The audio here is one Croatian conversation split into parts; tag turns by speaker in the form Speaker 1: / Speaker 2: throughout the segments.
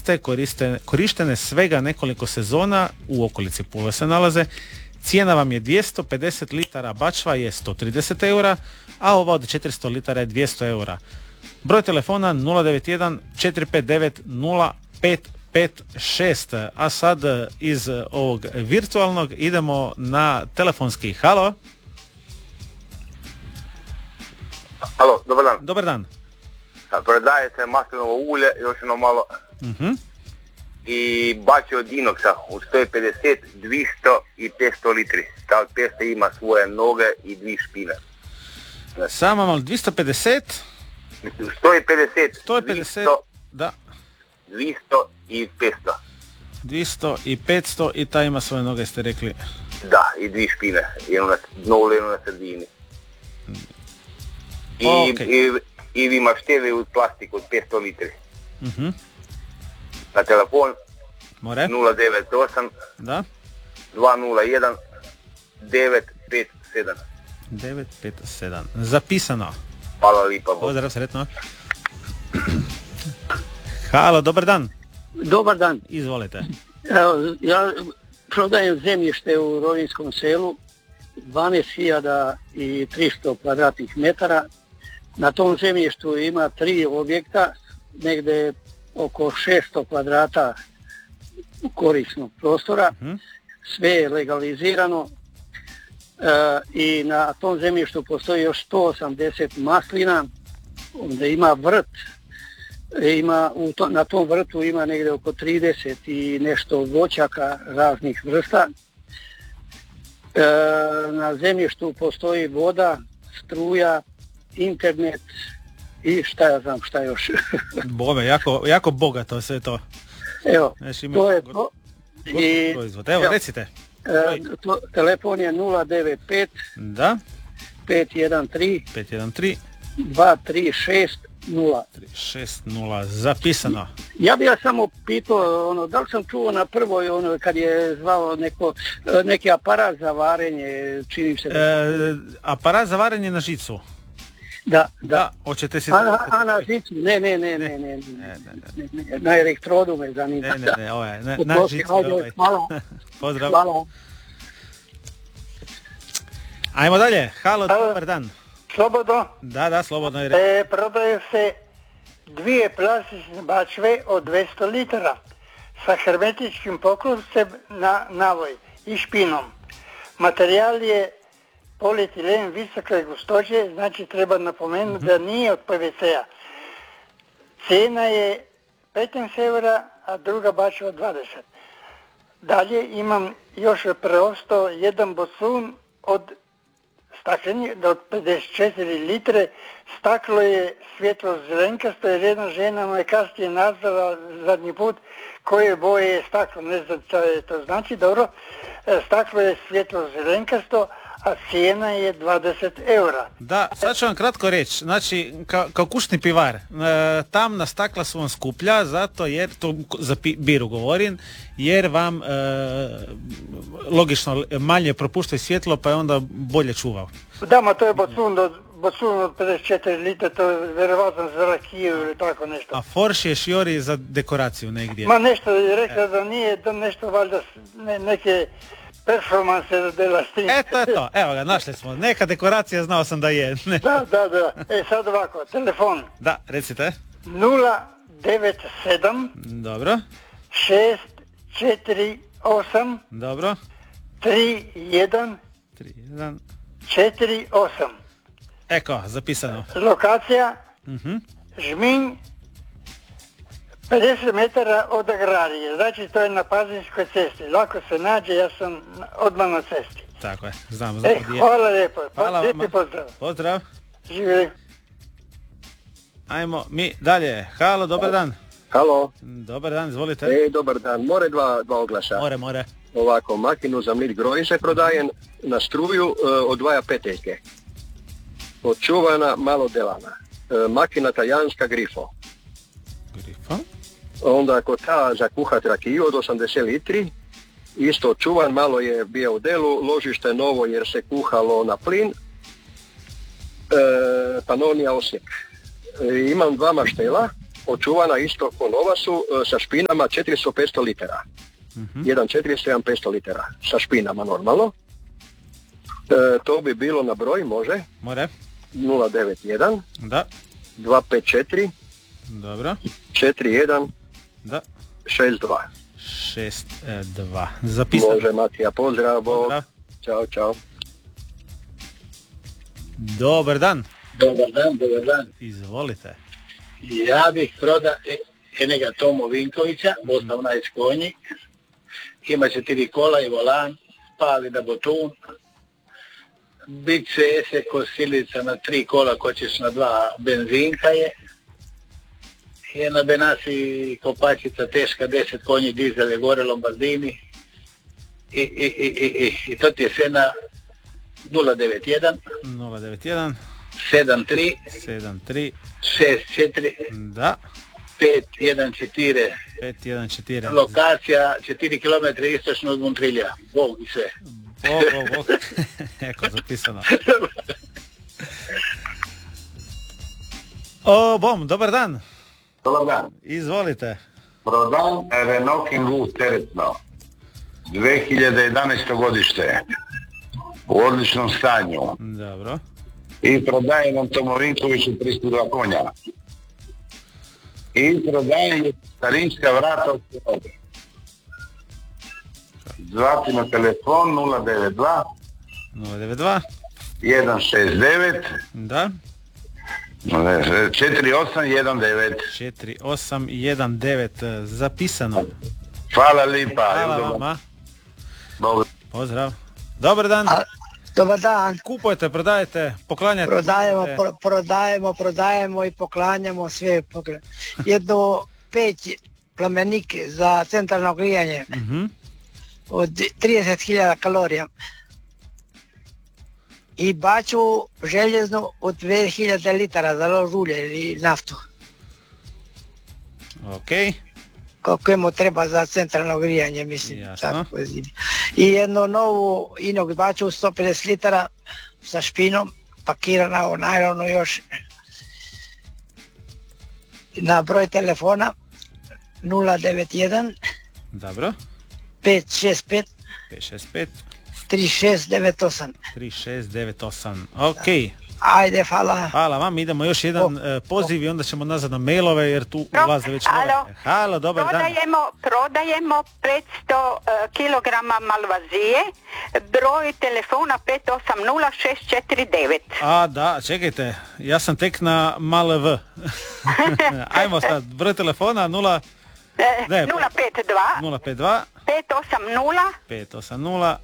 Speaker 1: čiste, korištene svega nekoliko sezona, u okolici Pule se nalaze. Cijena vam je 250 litara bačva je 130 eura, a ova od 400 litara je 200 eura. Broj telefona 091 459 0556. A sad iz ovog virtualnog idemo na telefonski. Halo?
Speaker 2: Halo, dobar dan.
Speaker 1: Dobar dan.
Speaker 2: Prodajete maslinovo ulje, još jedno malo. I bači od inoksa u 150, 200 i 500 litri. Ta od 500 ima svoje noge i 2 špine.
Speaker 1: Samo malo, 250?
Speaker 2: 150,
Speaker 1: 150,
Speaker 2: 200,
Speaker 1: da.
Speaker 2: 200 i 500.
Speaker 1: 200 i 500 i ta ima svoje noge, ste rekli?
Speaker 2: Da, i 2 špine. Jedno na dnu, jedno na sredini. I vi mašteve od plastiku od 500 litri. Na telefon
Speaker 1: More?
Speaker 2: 098
Speaker 1: da
Speaker 2: 201 957.
Speaker 1: 957. Zapisano.
Speaker 2: Hvala lipa.
Speaker 1: Pozdrav, sretno. Halo, dobar dan.
Speaker 3: Dobar dan.
Speaker 1: Izvolite.
Speaker 3: Evo, ja prodajem zemljište u Rovinjskom selu, 12.300 kvadratnih metara. Na tom zemljištu ima 3 objekta, negdje oko 600 kvadrata korisnog prostora. Sve je legalizirano i na tom zemljištu postoji još 180 maslina, onda ima vrt, na tom vrtu ima negdje oko 30 i nešto voćaka raznih vrsta. Na zemljištu postoji voda, struja, internet i šta ja znam šta još.
Speaker 1: Bome, jako bogato sve to.
Speaker 3: Evo,
Speaker 1: znači,
Speaker 3: to je to.
Speaker 1: I, proizvod. Evo, recite.
Speaker 3: Telefon je 095
Speaker 1: da
Speaker 3: 513 2360.
Speaker 1: 360, zapisano.
Speaker 3: Ja bih samo pitao, da li sam čuo na prvoj, kad je zvao neki aparat za varenje, čini se.
Speaker 1: Aparat za varenje na žicu.
Speaker 3: Da.
Speaker 1: Hoćete si...
Speaker 3: A na žicu? Ne. Na elektrodu me zanima.
Speaker 1: Ne, na žicu.
Speaker 3: Hvala.
Speaker 1: Pozdrav.
Speaker 3: Hvala.
Speaker 1: Ajmo dalje. Halo, dobar dan.
Speaker 4: Slobodno?
Speaker 1: Da, slobodno.
Speaker 4: Prodaju se 2 plastične bačve od 200 litara sa hermetičkim pokrupcem na navoj i špinom. Materijal je polietilen visoke gustoće, znači treba napomenuti da nije od PVC-a. Cijena je 15 eura, a druga bačva 20. Dalje imam još preostao jedan bocun od stakleni, od 54 litre. Staklo je svjetlo zelenkasto jer jedna žena me kasnije nazvala zadnji put koje boje je staklo, ne znam što je to znači, dobro. Staklo je svjetlo zelenkasto, a cijena je 20 eura.
Speaker 1: Da, sad ću vam kratko reći, znači kao kućni pivar, tamna stakla su vam skuplja, zato jer, to za biru govorim, jer vam logično manje propuštaju svjetlo pa je onda bolje čuvao.
Speaker 4: Da, ma to je bocun od 54 litra, to je vjerovatno za rakiju ili tako nešto.
Speaker 1: A forš je šiori za dekoraciju negdje.
Speaker 4: Ma nešto je rekla da nije, da nešto valjda neke performanse dela s tim.
Speaker 1: To je to, evo ga, našli smo. Neka dekoracija, znao sam da je.
Speaker 4: Da. Sad ovako, telefon.
Speaker 1: Da, recite.
Speaker 4: 097
Speaker 1: dobro
Speaker 4: 648
Speaker 1: dobro
Speaker 4: 31 48.
Speaker 1: Eko, zapisano.
Speaker 4: Lokacija Žminj, 50 metara od agrarije, znači to je na Pazinskoj cesti, lako se nađe, ja sam odmah na cesti.
Speaker 1: Tako je, znam.
Speaker 4: Hvala lijepo, pozdrav.
Speaker 1: Pozdrav.
Speaker 4: Živjeli.
Speaker 1: Ajmo mi dalje. Halo, dobar dan.
Speaker 5: Halo.
Speaker 1: Dobar dan, izvolite.
Speaker 5: Dobar dan, more dva oglaša.
Speaker 1: More.
Speaker 5: Ovako, makinu za mlit grojiže prodajem na struju, odvaja peteljke. Odčuvana, malo delana. Makina talijanska Grifo. Onda kod ta za kuhat rakiju od 80 litri, isto čuvan, malo je bio u delu, ložište novo jer se kuhalo na plin, Panonija Osijek. Imam 2 maštela, očuvana isto ko nova su, sa špinama 400-500 litara. Jedan 400, jedan 500 litara. Sa špinama normalno. To bi bilo na broj, može?
Speaker 1: More.
Speaker 5: 091
Speaker 1: Da.
Speaker 5: 254
Speaker 1: Dobro.
Speaker 5: 41
Speaker 1: Da.
Speaker 5: 62.
Speaker 1: 62. Zapisano.
Speaker 5: Može, Matija, pozdrav.
Speaker 1: Pozdrav.
Speaker 5: Ćao, čao.
Speaker 1: Dobar dan.
Speaker 6: Dobar dan.
Speaker 1: Izvolite.
Speaker 6: Ja bih prodao enega Tomo Vinkovića, 18 konji, ima 4 kola i volan, pali na botun, bit će ese kosilica na 3 kola, koćeš na 2 benzinka je, jedna benasi kopačica teška 10 konji, dizel je gore, Lombardini, i to ti je sve na 091
Speaker 1: 091
Speaker 6: 73
Speaker 1: 73
Speaker 6: 64
Speaker 1: da
Speaker 6: 514
Speaker 1: 514
Speaker 6: lokacija 4 km istočno od Montrilja. Bog i sve.
Speaker 1: Bog. Eko, zapisano. Dobar dan.
Speaker 7: Dobar dan.
Speaker 1: Izvolite.
Speaker 7: Prodan Renault Kangoo teretno. 2011. godište. U odličnom stanju.
Speaker 1: Dobro.
Speaker 7: I prodaje nam Tomo Vinkoviću 302 konja. I prodaje starinska vrata od Hrvatske. Zvati na telefon 092
Speaker 1: 092
Speaker 7: 169
Speaker 1: da
Speaker 7: 4819.
Speaker 1: 4819 zapisano.
Speaker 7: Hvala lipa.
Speaker 1: Hvala vama.
Speaker 7: Bog.
Speaker 1: Pozdrav. Dobar dan.
Speaker 3: Dobar dan.
Speaker 1: Kupujete, prodajete, poklanjate.
Speaker 3: Prodajemo i poklanjamo sve. Jedno 5 plamenike za centralno grijanje od 30.000 kalorija. I baču željeznu od 2000 litara za lož ulje ili naftu.
Speaker 1: Ok.
Speaker 3: Kako mu treba za centralno grijanje, mislim.
Speaker 1: Jasno.
Speaker 3: Tako. I jednu novu inog baču 150 litara sa špinom, pakirana u najlonu još. Na broj telefona 091
Speaker 1: Dobro.
Speaker 3: 565
Speaker 1: 565
Speaker 3: 3698.
Speaker 1: 3698. Ok.
Speaker 3: Ajde, hvala.
Speaker 1: Hvala vam. Idemo još jedan poziv i onda ćemo nazad na mailove jer tu ulaze već nove. Halo, dobar dan.
Speaker 8: Prodajemo 500 kg malvazije, broj telefona 580649.
Speaker 1: A da, čekajte, ja sam tek na mal V. Ajmo sad, broj telefona 052 580 649.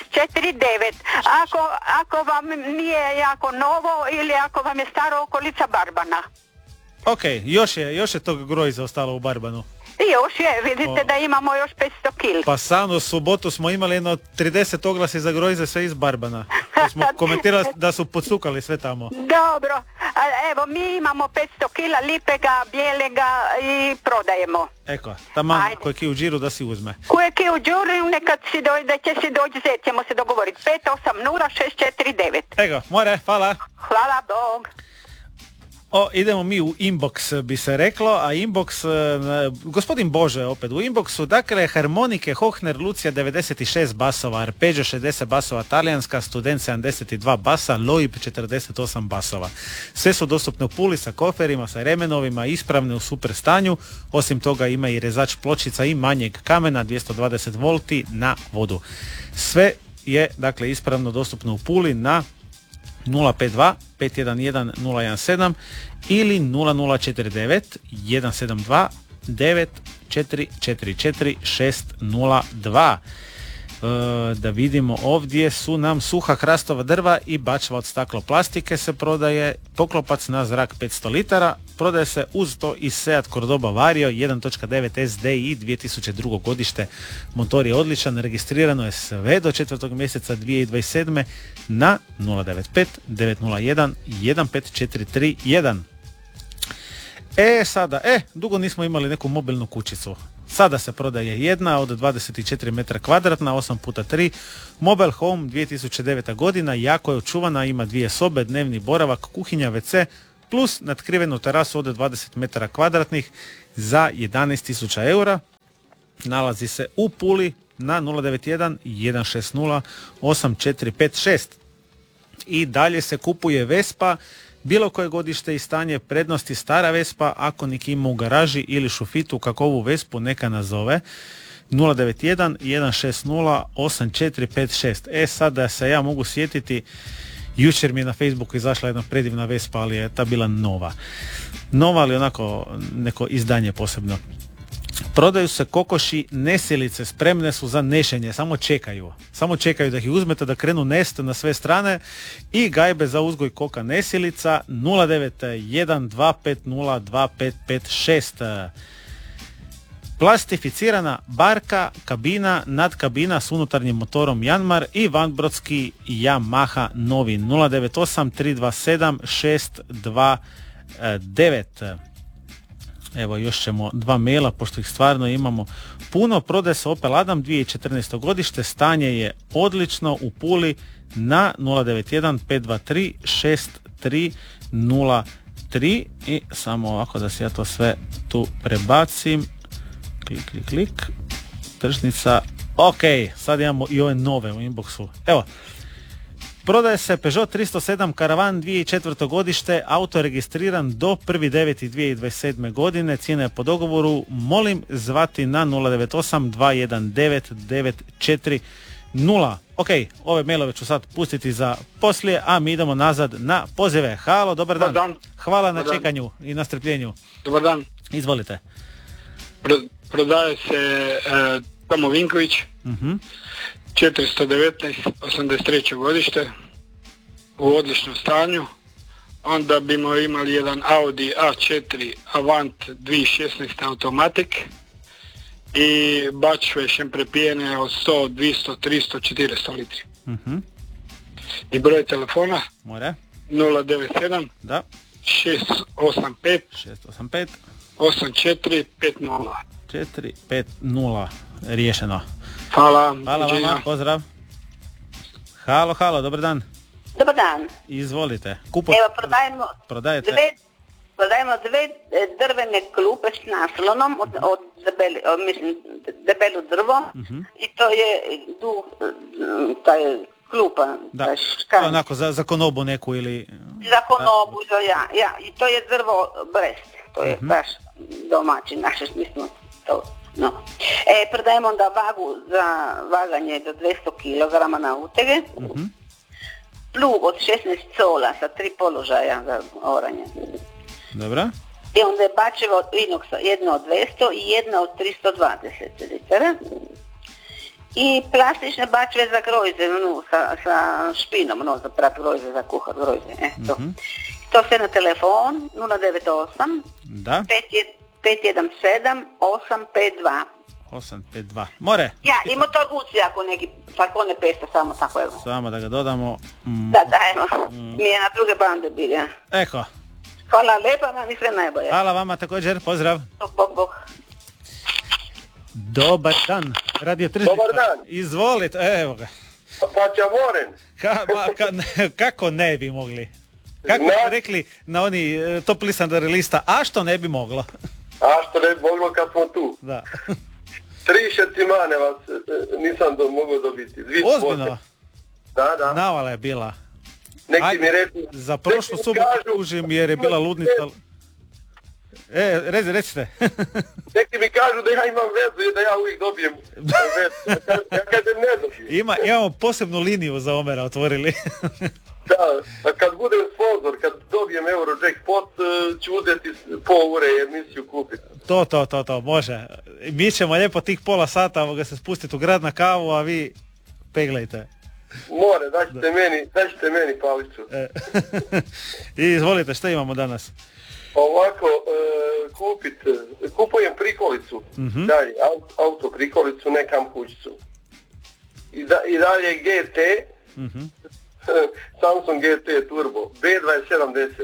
Speaker 1: Ako vam nije jako novo ili ako vam je staro, okolica Barbana. Ok, još je tog grojiza ostalo u Barbanu. Još je, vidite da imamo još 500 kil. Pa sam u subotu smo imali jedno 30 oglasi za grojize sve iz Barbana. Smo komentirali da su podsukali sve tamo. Dobro, evo mi imamo 500 kila lipega, bijelega i prodajemo. Eko, tamo koje ki u džiru da si uzme. Koje ki u džiru nekad da će si doći, ćemo se dogovoriti. 580649. Eko, more, hvala. Hvala, Bog. Idemo mi u inbox, bi se reklo, a inbox, gospodin Bože opet u inboxu, dakle harmonike Hochner Lucia 96 basova, Arpeggio 60 basova, talijanska, Student 72 basa, Loib 48 basova. Sve su dostupne u Puli sa koferima, sa remenovima, ispravne u super stanju, osim toga ima i rezač pločica i manjeg kamena, 220 volti na vodu. Sve je, dakle, ispravno dostupno u Puli na 052 511 017 ili 0049 172 9444 602. Da vidimo, ovdje su nam suha hrastova drva i bačva od stakloplastike se prodaje, poklopac na zrak 500 litara, prodaje se uz to i Seat Cordoba Vario 1.9 SDI 2002. godište, motor je odličan, registrirano je sve do 4. mjeseca 2027. na 095 901 15431. Sada, dugo nismo imali neku mobilnu kućicu. Sada se prodaje jedna od 24 metra kvadratna, 8x3, Mobile Home 2009. godina, jako je očuvana, ima 2 sobe, dnevni boravak, kuhinja, WC, plus natkrivenu terasu od 20 metara kvadratnih za 11.000 eura. Nalazi se u Puli na 091 160 8456. I dalje se kupuje Vespa, bilo koje godište i stanje, prednosti stara Vespa, ako nik ima u garaži ili šufitu kako ovu Vespu neka nazove 091 160 8456. Sad da se ja mogu sjetiti, jučer mi je na Facebooku izašla jedna predivna Vespa, ali je ta bila nova, ali onako neko izdanje posebno. Prodaju se kokoši nesilice, spremne su za nešenje, samo čekaju da ih uzmete, da krenu nest na sve strane. I gajbe za uzgoj koka nesilica 091 250 2556. Plastificirana barka, kabina, nadkabina s unutarnjim motorom Janmar i vanbrodski Yamaha novi 098 327 629. Evo još ćemo 2 maila, pošto ih stvarno imamo puno. Prodaje se Opel Adam 2014. godište, stanje je odlično, u Puli na 091 523 6303. I samo ovako da se ja to sve tu prebacim. Klik. Tržnica. Ok, sad imamo i ove nove u inboxu. Evo. Prodaje se Peugeot 307 Karavan 2004. godište, auto registriran do 1.9.2027. godine, cijena je po dogovoru, molim zvati na 098 219 940. Ok, ove mailove ću sad pustiti za poslije, a mi idemo nazad na pozive. Halo, dobar dan. Hvala na čekanju i na strpljenju.
Speaker 6: Dobar dan.
Speaker 1: Izvolite.
Speaker 6: Prodaje se Tomo Vinković, 419, 83. godište, u odličnom stanju. Onda bimo imali jedan Audi A4 Avant 2016 Automatic i bačve šemprepijene od 100, 200, 300, 400 litri. I broj telefona 097
Speaker 1: da
Speaker 6: 685 8450.
Speaker 1: 450. Riješeno.
Speaker 6: Hvala
Speaker 1: vama, pozdrav. Halo, dobar dan.
Speaker 8: Dobar dan.
Speaker 1: Izvolite.
Speaker 8: Evo,
Speaker 1: prodajete?
Speaker 8: Prodajemo dve drvene klupe s naslonom od debelu drvo i to je taj klupa.
Speaker 1: Da, onako za konobu neku ili...
Speaker 8: Za konobu, i to je drvo Brest, to je baš domaći, naše smislu to. No. Prodajemo onda vagu za vaganje do 200 kg na utege, plug od 16 cola sa 3 položaja za oranje.
Speaker 1: Dobra.
Speaker 8: I onda je bačevo od inoksa, jedno od 200 i jedno od 320 litara. I plastične bačve za grojze, sa špinom, za prat grojze, za kuhar grojze. To sve na telefon 098
Speaker 1: da
Speaker 8: 517
Speaker 1: 852. More.
Speaker 8: Ja, i motor guci ako neki falcone pesta, samo tako evo.
Speaker 1: Samo da ga dodamo.
Speaker 8: Da, dajmo. Mi je na druge bande bilja.
Speaker 1: Eko.
Speaker 8: Hvala lepa vam i sve najbolje.
Speaker 1: Hvala vama također, pozdrav.
Speaker 8: Bog.
Speaker 1: Dobar dan. Radio Tržnica.
Speaker 9: Dobar dan.
Speaker 1: Izvolite, evo ga.
Speaker 9: Paća Voren.
Speaker 1: Kako ne bi mogli? Kako ste rekli na oni top listener lista, a što ne bi moglo?
Speaker 9: A što ne bi moglo kad smo tu?
Speaker 1: Da.
Speaker 9: 3 šecimane vas nisam mogao dobiti.
Speaker 1: Ozbiljno?
Speaker 9: Da.
Speaker 1: Navala je bila.
Speaker 9: Neki mi rekli...
Speaker 1: Za prošlu subotu kužim jer je bila ludnica. Recite.
Speaker 9: Neki mi kažu da ja imam vezu i da ja uvijek dobijem vezu. Ja kažem ne dobijem.
Speaker 1: Imamo posebnu liniju za Omera otvorili.
Speaker 9: Da, a kad budem sponsor, kad dobijem Eurojackpot, ću uzeti pol ure emisiju kupiti.
Speaker 1: To, može. Mi ćemo lijepo tih pola sata se spustiti u grad na kavu, a vi peglajte.
Speaker 9: More, daćete meni palicu.
Speaker 1: I izvolite, što imamo danas?
Speaker 9: Ovako, kupujem prikolicu, dalje, auto prikolicu, ne kampućicu. I dalje GT, Samsung GT Turbo, B270.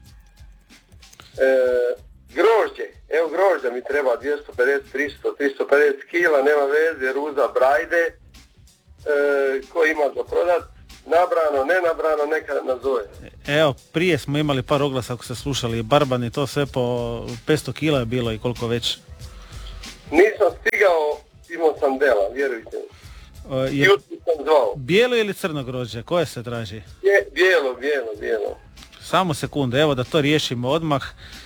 Speaker 9: Grožđe, evo grožđa mi treba 250, 300, 350 kila, nema veze, Ruza Brajde, ko ima za prodat, nabrano, nenabrano, neka nazove.
Speaker 1: Evo, prije smo imali par oglasa, ako ste slušali, barban i to sve po 500 kila je bilo i koliko već.
Speaker 9: Nisam stigao, imao sam dela, vjerujte mi. Jutro sam zvao.
Speaker 1: Bijelo ili crno grožđe? Koje se traži?
Speaker 9: Bijelo.
Speaker 1: Samo sekunde, evo da to riješimo odmah.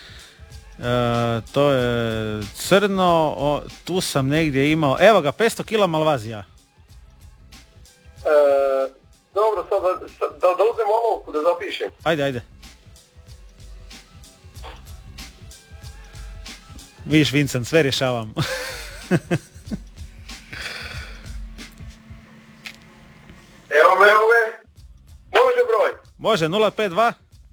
Speaker 1: To je crno, tu sam negdje imao, evo ga, 500 kila Malvazija.
Speaker 9: Dobro, sad da uzem olovku da zapišem.
Speaker 1: Ajde. Viš, Vincent, sve rješavam.
Speaker 9: Evo me. Može broj?
Speaker 1: Može, 052.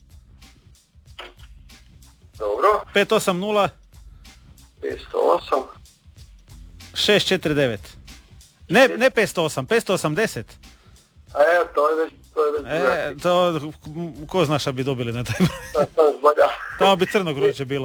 Speaker 9: Dobro.
Speaker 1: 580.
Speaker 9: 508.
Speaker 1: 649. Ne 508, 580.
Speaker 9: A to je već
Speaker 1: to, ko zna šta bi dobili na taj broj? Tamo bi crno grožđe bilo.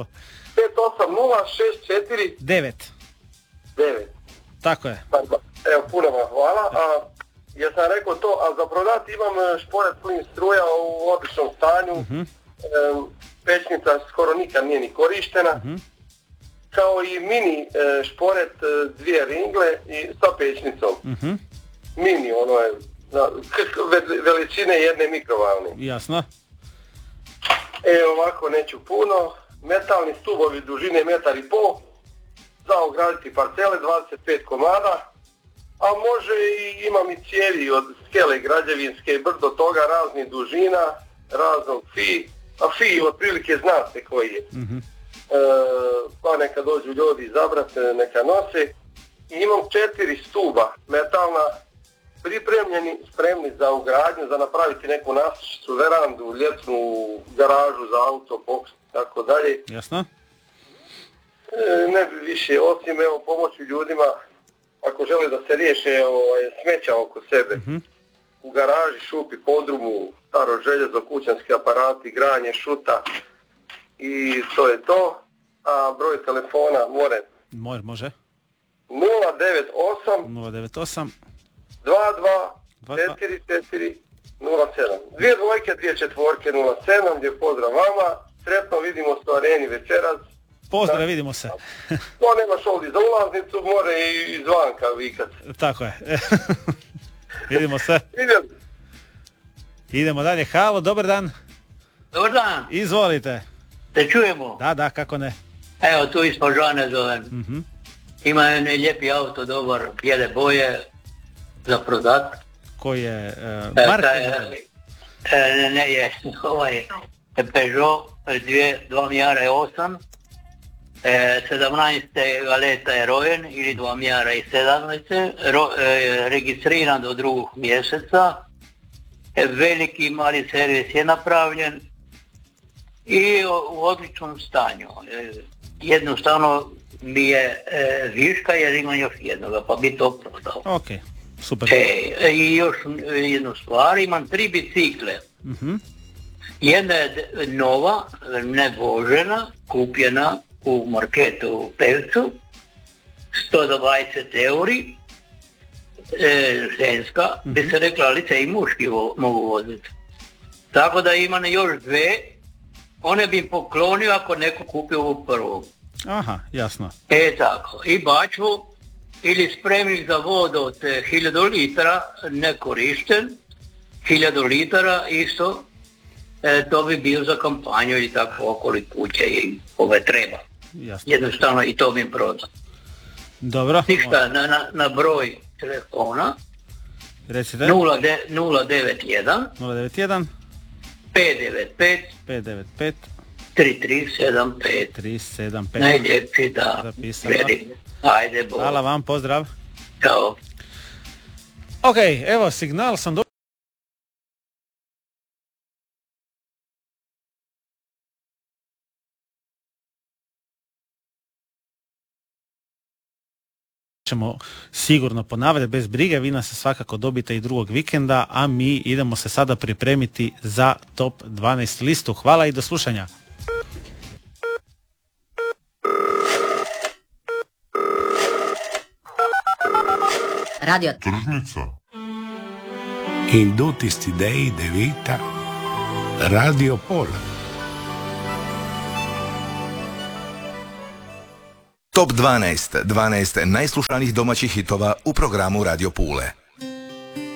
Speaker 9: 58064 9.
Speaker 1: Tako je.
Speaker 9: Evo, puno vam hvala. Ja sam rekao to, a za prodati imam šporet plin struja u odličnom stanju. Pećnica skoro nikad nije ni korištena. Kao i mini šporet, 2 ringle i sa pećnicom. Mini, ono je veličine jedne mikrovalne.
Speaker 1: Jasno.
Speaker 9: Ovako, neću puno. Metalni stubovi dužine 1,5 m za ograditi parcele, 25 komada. A može i imam i cijevi od skele građevinske, brdo toga, raznih dužina, raznog fi. A fi otprilike znate koji je. Pa neka dođu ljudi izabrati, neka nose. I imam 4 stuba metalna, pripremljeni, spremni za ugradnju, za napraviti neku nasičicu, verandu, ljetnu garažu za auto, boks, tako dalje.
Speaker 1: Jasno.
Speaker 9: Ne bi više, osim pomoći ljudima, ako žele da se riješe smeća oko sebe. U garaži, šupi, podrumu, staro željezo, kućanski aparati, granje, šuta i to je to. A broj telefona
Speaker 1: može.
Speaker 9: 098 22 44 07. 2 dvojke, 2 četvorke 07, gdje pozdrav vama. Sretno, vidimo se u areni večeras.
Speaker 1: Pozdrav, vidimo se.
Speaker 9: To nemaš ovdje za ulaznicu, more i izvanka vikat.
Speaker 1: Tako je. Vidimo se. Idemo dalje. Halo, dobar dan.
Speaker 10: Dobar dan.
Speaker 1: Izvolite.
Speaker 10: Te čujemo?
Speaker 1: Da, kako ne.
Speaker 10: Evo, tu iz Požane zovem. Ima jedan lijepi auto, dobar, bijele boje, za prodat.
Speaker 1: Koji je marka?
Speaker 10: Ne je, Peugeot 2.8, 17. galeta je rojen, ili 2.17, registriran do 2. mjeseca, veliki mali servis je napravljen i u odličnom stanju. Jednostavno mi je viška jer imam još jednoga, pa bi to prodao.
Speaker 1: Ok, super.
Speaker 10: I još jednu stvar, imam 3 bicikle. Jedna je nova, nevožena, kupljena u marketu u Pevcu, 120 euri, ženska, bi se rekla, ali se i muški mogu voziti. Tako da imam još 2, one bi poklonio ako neko kupio ovu prvu.
Speaker 1: Aha, jasno.
Speaker 10: Tako, i bačvu ili spremnik za vodu od 1000 litara, nekorišten, 1000 litara isto, to bi bio za kampanju ili tako okoli kuće i ove treba.
Speaker 1: Jasno.
Speaker 10: Jednostavno i to bi prodao.
Speaker 1: Dobro.
Speaker 10: Ništa, na broj telefona.
Speaker 1: Recite.
Speaker 10: 091 595 3375. Najljepši da. Ajde, Bog.
Speaker 1: Hvala vam, pozdrav.
Speaker 10: Ćao.
Speaker 1: Ok, evo signal sam ćemo sigurno ponavljati bez brige, vi nas svakako dobite i drugog vikenda, a mi idemo se sada pripremiti za top 12 listu. Hvala i do slušanja.
Speaker 11: Radio Tržnica. Induti Dei de Vita, Radio Pola.
Speaker 12: Top 12 najslušanijih domaćih hitova u programu Radio Pule.